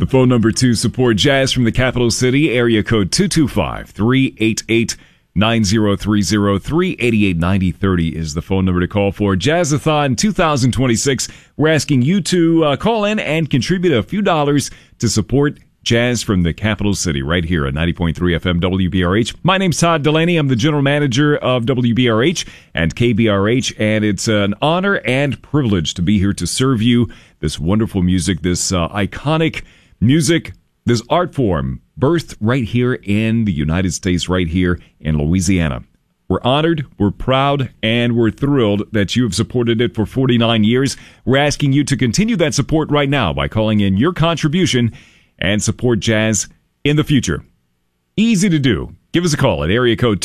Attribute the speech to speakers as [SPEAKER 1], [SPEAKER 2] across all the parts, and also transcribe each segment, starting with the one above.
[SPEAKER 1] The phone number to support jazz from the capital city, area code 225-388-9030. 388-9030 is the phone number to call for Jazzathon 2026. We're asking you to call in and contribute a few dollars to support jazz from the capital city right here at 90.3 FM WBRH. My name's Todd Delaney. I'm the general manager of WBRH and KBRH, and it's an honor and privilege to be here to serve you this wonderful music, this iconic music, this art form birthed right here in the United States, right here in Louisiana. We're honored, we're proud, and we're thrilled that you have supported it for 49 years. We're asking you to continue that support right now by calling in your contribution and support jazz in the future. Easy to do. Give us a call at area code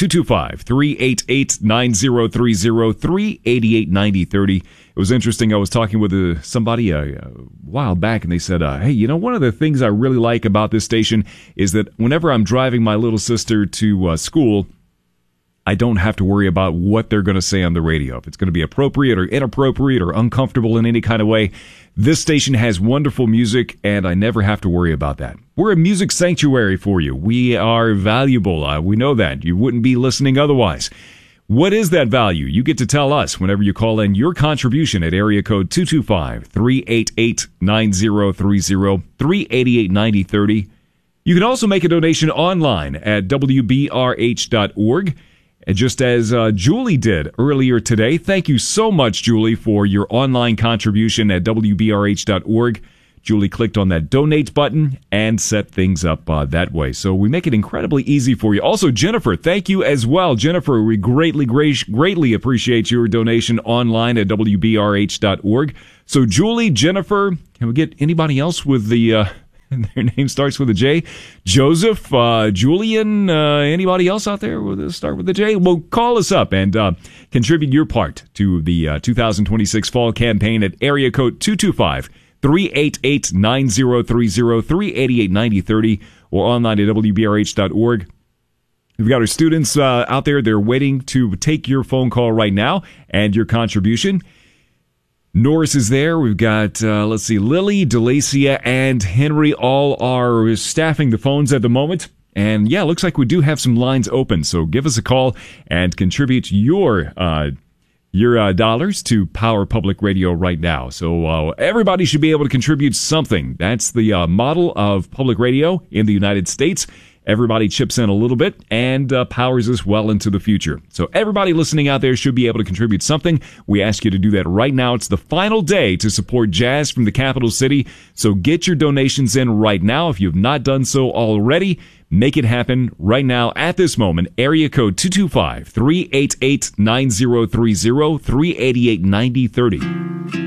[SPEAKER 1] 225-388-9030, 388-9030. It was interesting. I was talking with somebody a while back, and they said, hey, you know, one of the things I really like about this station is that whenever I'm driving my little sister to school, I don't have to worry about what they're going to say on the radio. If it's going to be appropriate or inappropriate or uncomfortable in any kind of way, this station has wonderful music, and I never have to worry about that. We're a music sanctuary for you. We are valuable. We know that. You wouldn't be listening otherwise. What is that value? You get to tell us whenever you call in your contribution at area code 225-388-9030, 388-9030. You can also make a donation online at WBRH.org. And just as Julie did earlier today, thank you so much, Julie, for your online contribution at WBRH.org. Julie clicked on that donate button and set things up that way. So we make it incredibly easy for you. Also, Jennifer, thank you as well. Jennifer, we greatly appreciate your donation online at WBRH.org. So Julie, Jennifer, can we get anybody else with the... their name starts with a J? Joseph, Julian, anybody else out there with start with a J? Well, call us up and contribute your part to the 2026 fall campaign at area code 225-388-9030, 388-9030, or online at WBRH.org. We've got our students out there. They're waiting to take your phone call right now and your contribution. Norris is there. We've got, Lily, Delacia, and Henry all are staffing the phones at the moment. And yeah, looks like we do have some lines open. So give us a call and contribute your dollars to Power Public Radio right now. So everybody should be able to contribute something. That's the model of public radio in the United States. Everybody chips in a little bit and powers us well into the future. So everybody listening out there should be able to contribute something. We ask you to do that right now. It's the final day to support jazz from the capital city. So get your donations in right now. If you've not done so already, make it happen right now at this moment. Area code 225-388-9030, 388-9030.